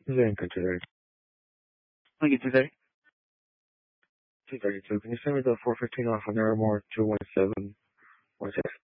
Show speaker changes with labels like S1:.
S1: Doing good today.
S2: Thank you today.
S1: 232. Can you send me the 415 off on Airmore 21716?